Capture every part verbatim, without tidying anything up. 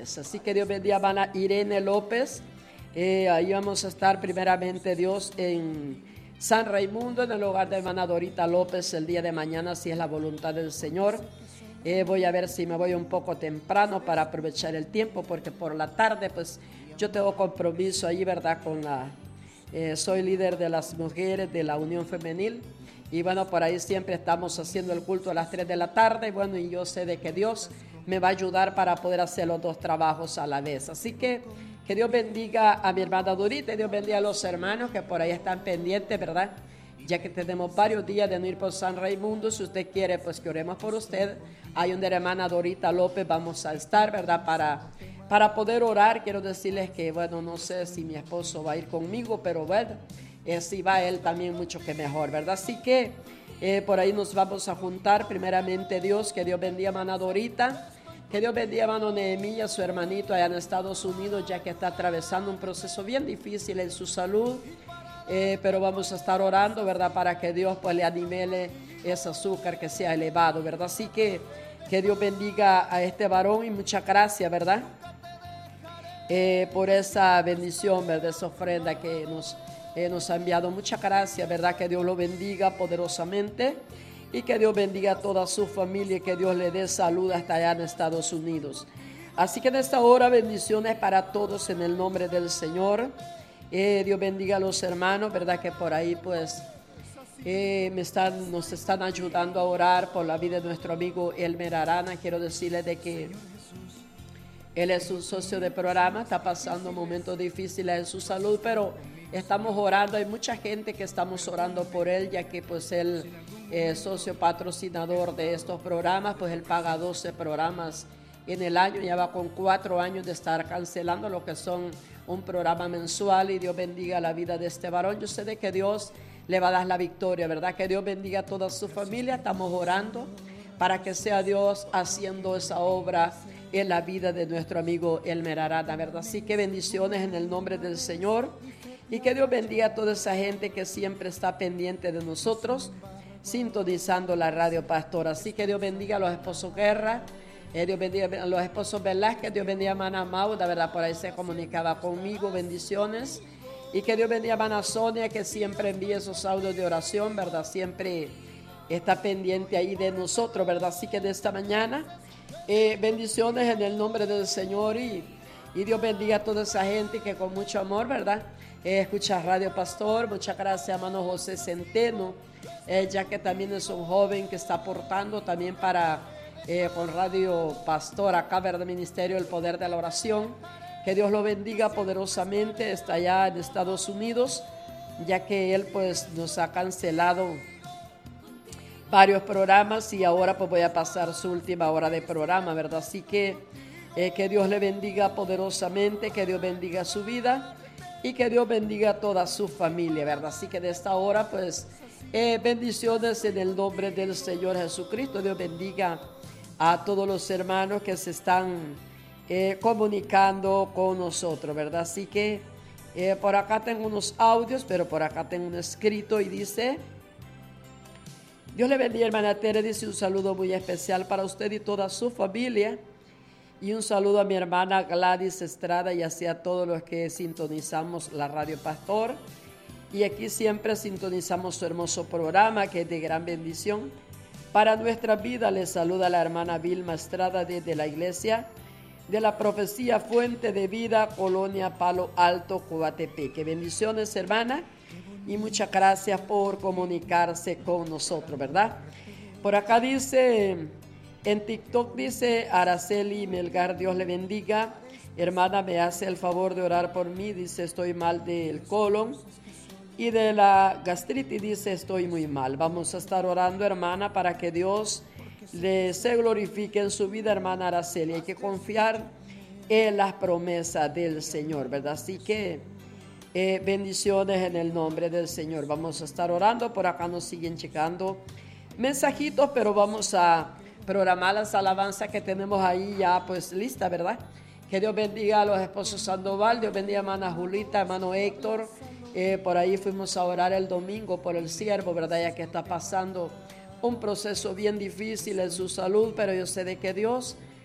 López. Así que Dios bendiga a hermana Irene López. Eh, ahí vamos a estar primeramente Dios en San Raimundo, en el hogar de hermana Dorita López el día de mañana, si es la voluntad del Señor. Eh, voy a ver si me voy un poco temprano para aprovechar el tiempo, porque por la tarde pues yo tengo compromiso ahí, ¿verdad? Con la, eh, soy líder de las mujeres de la Unión Femenil. Y bueno, por ahí siempre estamos haciendo el culto a las tres de la tarde. Y bueno, y yo sé de que Dios me va a ayudar para poder hacer los dos trabajos a la vez. Así que que Dios bendiga a mi hermana Dorita y Dios bendiga a los hermanos que por ahí están pendientes, ¿verdad? Ya que tenemos varios días de no ir por San Raimundo. Si usted quiere, pues que oremos por usted. Hay una hermana Dorita López, vamos a estar, ¿verdad? Para, para poder orar. Quiero decirles que, bueno, no sé si mi esposo va a ir conmigo, pero bueno, eh, si va él también mucho que mejor, ¿verdad? Así que eh, por ahí nos vamos a juntar. Primeramente Dios, que Dios bendiga a hermana Dorita. Que Dios bendiga a hermano Nehemías, su hermanito allá en Estados Unidos, ya que está atravesando un proceso bien difícil en su salud. Eh, pero vamos a estar orando, ¿verdad? Para que Dios pues le anime ese azúcar que sea elevado, ¿verdad? Así que que Dios bendiga a este varón y muchas gracias, ¿verdad? Eh, por esa bendición, ¿verdad? Esa ofrenda que nos, eh, nos ha enviado. Muchas gracias, ¿verdad? Que Dios lo bendiga poderosamente. Y que Dios bendiga a toda su familia y que Dios le dé salud hasta allá en Estados Unidos. Así que en esta hora bendiciones para todos en el nombre del Señor. Eh, Dios bendiga a los hermanos, ¿verdad? Que por ahí pues eh, me están, nos están ayudando a orar por la vida de nuestro amigo Elmer Arana. Quiero decirles de que él es un socio de programa, está pasando momentos difíciles en su salud, pero estamos orando. Hay mucha gente que estamos orando por él, ya que pues él es socio patrocinador de estos programas, pues él paga doce programas en el año, ya va con cuatro años de estar cancelando lo que son un programa mensual. Y Dios bendiga la vida de este varón. Yo sé de que Dios le va a dar la victoria, ¿verdad? Que Dios bendiga a toda su familia. Estamos orando para que sea Dios haciendo esa obra en la vida de nuestro amigo Elmer Arana, ¿verdad? Así que bendiciones en el nombre del Señor y que Dios bendiga a toda esa gente que siempre está pendiente de nosotros, sintonizando la radio pastora. Así que Dios bendiga a los esposos Guerra, eh, Dios bendiga a los esposos Velázquez, Dios bendiga a hermana Mauda, ¿verdad? Por ahí se comunicaba conmigo, bendiciones. Y que Dios bendiga a hermana Sonia, que siempre envía esos audios de oración, ¿verdad? Siempre está pendiente ahí de nosotros, ¿verdad? Así que de esta mañana, eh, bendiciones en el nombre del Señor y, y Dios bendiga a toda esa gente que con mucho amor, ¿verdad? Eh, escucha Radio Pastor. Muchas gracias a hermano José Centeno, eh, ya que también es un joven que está aportando también para eh, con Radio Pastor, acá, ¿verdad? Ministerio del Poder de la Oración. Que Dios lo bendiga poderosamente. Está allá en Estados Unidos, ya que él pues nos ha cancelado varios programas y ahora pues voy a pasar su última hora de programa, ¿verdad? Así que eh, que Dios le bendiga poderosamente, que Dios bendiga su vida y que Dios bendiga a toda su familia, ¿verdad? Así que de esta hora pues eh, bendiciones en el nombre del Señor Jesucristo. Dios bendiga a todos los hermanos que se están eh, comunicando con nosotros, ¿verdad? Así que eh, por acá tengo unos audios, pero por acá tengo un escrito y dice: Dios le bendiga, hermana Tere, dice un saludo muy especial para usted y toda su familia. Y un saludo a mi hermana Gladys Estrada y así a todos los que sintonizamos la Radio Pastor. Y aquí siempre sintonizamos su hermoso programa que es de gran bendición para nuestra vida. Les saluda la hermana Vilma Estrada desde la iglesia de la Profecía Fuente de Vida, Colonia Palo Alto, Coatepeque. Bendiciones, hermana. Y muchas gracias por comunicarse con nosotros, ¿verdad? Por acá dice, en TikTok dice Araceli Melgar, Dios le bendiga. Hermana, me hace el favor de orar por mí. Dice, estoy mal del colon y de la gastritis. Dice, estoy muy mal. Vamos a estar orando, hermana, para que Dios le se glorifique en su vida, hermana Araceli. Hay que confiar en las promesas del Señor, ¿verdad? Así que Eh, bendiciones en el nombre del Señor. Vamos a estar orando. Por acá nos siguen llegando mensajitos, pero vamos a programar las alabanzas que tenemos ahí ya pues lista, ¿verdad? Que Dios bendiga a los esposos Sandoval. Dios bendiga a hermana Julita, hermano Héctor. Eh, por ahí fuimos a orar el domingo por el siervo, ¿verdad? Ya que está pasando un proceso bien difícil en su salud, pero yo sé de que Dios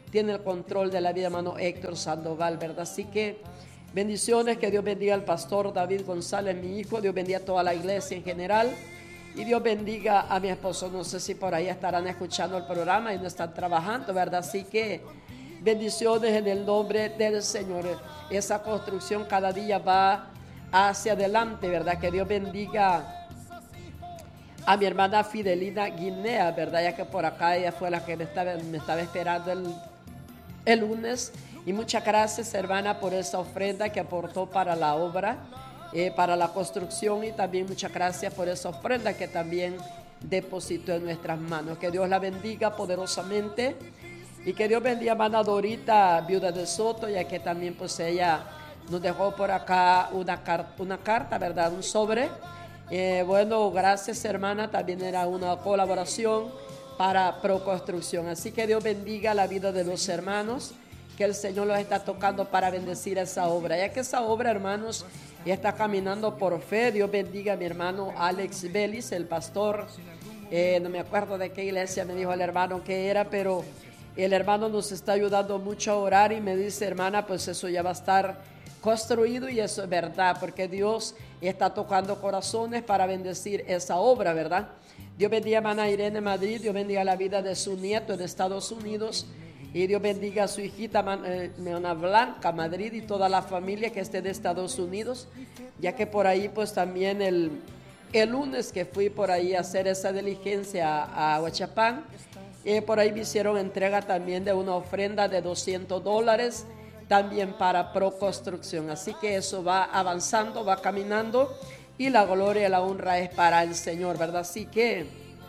tiene el control de la vida, hermano Héctor Sandoval, ¿verdad? Así que bendiciones, que Dios bendiga al pastor David González, mi hijo, Dios bendiga a toda la iglesia en general, y Dios bendiga a mi esposo. No sé si por ahí estarán escuchando el programa y no están trabajando, ¿verdad? Así que bendiciones en el nombre del Señor. Esa construcción cada día va hacia adelante, ¿verdad? Que Dios bendiga a mi hermana Fidelina Guinea, ¿verdad? Ya que por acá ella fue la que me estaba, me estaba esperando el, el lunes. Y muchas gracias, hermana, por esa ofrenda que aportó para la obra, eh, para la construcción, y también muchas gracias por esa ofrenda que también depositó en nuestras manos. Que Dios la bendiga poderosamente y que Dios bendiga a hermana Dorita, viuda de Soto, ya que también pues ella nos dejó por acá una, car- una carta, ¿verdad? Un sobre. Eh, bueno, gracias, hermana, también era una colaboración para Proconstrucción. Así que Dios bendiga la vida de los hermanos, que el Señor los está tocando para bendecir esa obra, ya que esa obra, hermanos, está caminando por fe. Dios bendiga a mi hermano Alex Vélez, el pastor, eh, no me acuerdo de qué iglesia me dijo el hermano que era, pero el hermano nos está ayudando mucho a orar y me dice, hermana, pues eso ya va a estar construido, y eso es verdad, porque Dios está tocando corazones para bendecir esa obra, ¿verdad? Dios bendiga a hermana Irene Madrid, Dios bendiga la vida de su nieto en Estados Unidos, y Dios bendiga a su hijita hermana Blanca Madrid y toda la familia que esté de Estados Unidos, ya que por ahí pues también el, el lunes que fui por ahí a hacer esa diligencia a, a Huachapán, eh, por ahí me hicieron entrega también de una ofrenda de doscientos dólares, también para Proconstrucción. Así que eso va avanzando, va caminando, y la gloria y la honra es para el Señor, ¿verdad? Así que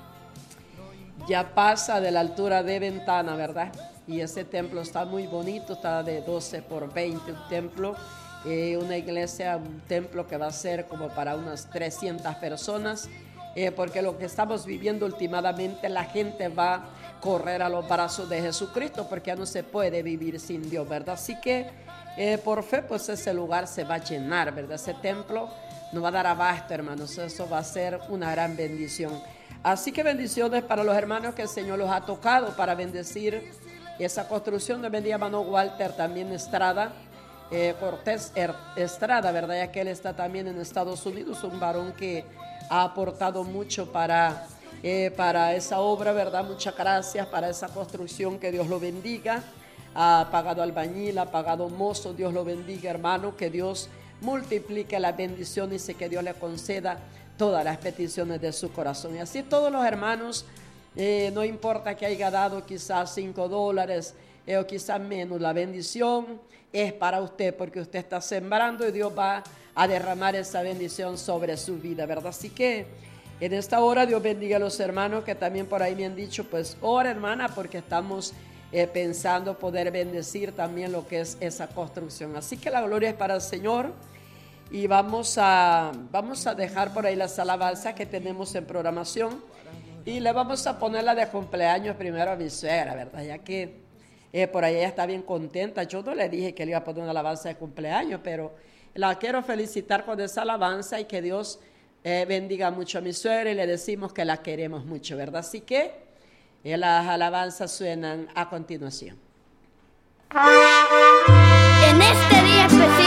ya pasa de la altura de Ventana, ¿verdad? Y ese templo está muy bonito, está de doce por veinte, un templo, eh, una iglesia, un templo que va a ser como para unas trescientas personas, eh, porque lo que estamos viviendo últimamente, la gente va a correr a los brazos de Jesucristo, porque ya no se puede vivir sin Dios, ¿verdad? Así que eh, por fe pues ese lugar se va a llenar, ¿verdad? Ese templo nos va a dar abasto, hermanos. Eso va a ser una gran bendición. Así que bendiciones para los hermanos que el Señor los ha tocado para bendecir esa construcción. Nos bendiga hermano Walter también Estrada, eh, Cortés er, Estrada, ¿verdad? Ya que él está también en Estados Unidos, un varón que ha aportado mucho para Eh, para esa obra, ¿verdad? Muchas gracias para esa construcción, que Dios lo bendiga. Ha pagado albañil, ha pagado mozo, Dios lo bendiga, hermano, que Dios multiplique la bendición y que Dios le conceda todas las peticiones de su corazón. Y así todos los hermanos, eh, no importa que haya dado quizás cinco dólares eh, o quizás menos, la bendición es para usted, porque usted está sembrando y Dios va a derramar esa bendición sobre su vida, ¿verdad? Así que en esta hora Dios bendiga a los hermanos que también por ahí me han dicho, pues ora hermana, porque estamos eh, pensando poder bendecir también lo que es esa construcción. Así que la gloria es para el Señor, y vamos a, vamos a dejar por ahí las alabanzas que tenemos en programación, y le vamos a poner la de cumpleaños primero a mi suegra, ¿verdad? Ya que eh, por ahí ella está bien contenta. Yo no le dije que le iba a poner una alabanza de cumpleaños, pero la quiero felicitar con esa alabanza, y que Dios Eh, bendiga mucho a mi suegra, y le decimos que la queremos mucho, ¿verdad? Así que eh, las alabanzas suenan a continuación. En este día especial